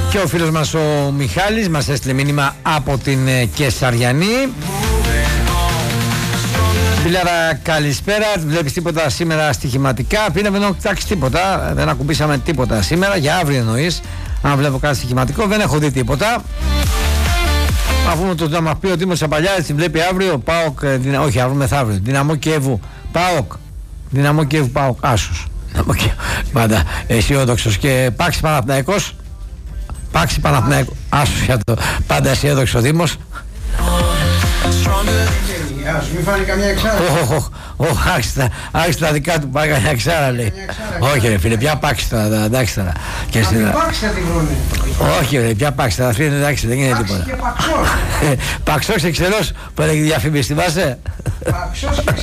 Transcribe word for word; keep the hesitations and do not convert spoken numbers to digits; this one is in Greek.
Και ο φίλος μας ο Μιχάλης μας έστειλε μήνυμα από την ε, Κεσαριανή. Μπιλάρα, καλησπέρα. Βλέπεις τίποτα σήμερα στοιχηματικά? Πήραμε ενώ κοιτάξει τίποτα. Δεν ακουμπήσαμε τίποτα σήμερα. Για αύριο εννοείς? Αν βλέπω κάτι στοιχηματικό, δεν έχω δει τίποτα. Αφού το να μας πει ο Τίμος Σαπαλιάδης την βλέπει αύριο, ΠΑΟΚ, δυνα... όχι αύριο μεθαύριο, Δυναμό Κιέβου, ΠΑΟΚ, Δυναμό Κιέβου, ΠΑΟΚ, άσος. Πάντα αισιόδοξος. Και Πάξη Παναθηναϊκός, Πάξη Παναθηναϊκός, άσος για το πάντα αισιόδοξο Δήμος. Μην φάνει καμιά εξάρα. Όχι, άρχισε τα δικά του, πάει καμιά εξάρα λέει. Όχι ρε φίλε, πια Πάξη τώρα, εντάξει τώρα. Πάξη θα τη βρούνε. Όχι ρε, πια Πάξη τώρα, φίλε, εντάξει, δεν γίνεται τίποτα. Πάξη και Παξός. Παξός εξελός που έλεγε διαφήμιση, θυμάσαι? Παξός